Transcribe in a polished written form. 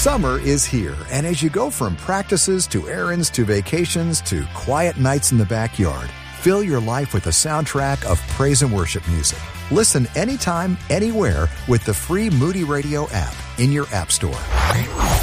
Summer is here, and as you go from practices to errands to vacations to quiet nights in the backyard, fill your life with the soundtrack of praise and worship music. Listen anytime, anywhere with the free Moody Radio app in your app store.